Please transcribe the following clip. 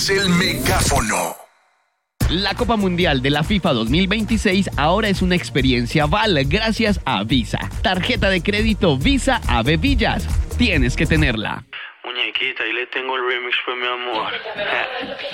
es el megáfono. La Copa Mundial de la FIFA 2026 ahora es una experiencia Val gracias a Visa. Tarjeta de crédito Visa Ave Villas. Tienes que tenerla. Muñequita, ahí le tengo el remix, pues, mi amor.